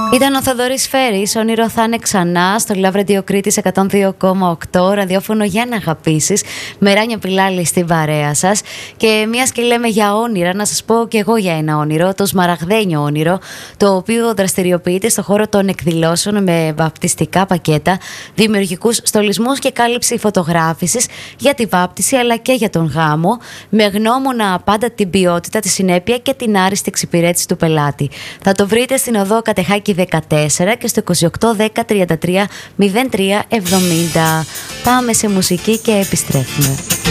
Ήταν ο Θοδωρής Φέρης, όνειρο θα είναι ξανά, στο Love Radio Κρήτης 102,8, ραδιόφωνο για να αγαπήσεις, με Ράνια Πιλάλη στην παρέα σας. Και μιας και λέμε για όνειρα, να σας πω και εγώ για ένα όνειρο, το Σμαραγδένιο όνειρο, το οποίο δραστηριοποιείται στο χώρο των εκδηλώσεων με βαπτιστικά πακέτα, δημιουργικούς στολισμούς και κάλυψη φωτογράφησης για τη βάπτιση αλλά και για τον γάμο, με γνώμονα πάντα την ποιότητα, τη συνέπεια και την άριστη εξυπηρέτηση του πελάτη. Θα το βρείτε στην οδό Κατεχάκη 14 και στο 28 10 33 03 70. Πάμε σε μουσική και επιστρέφουμε.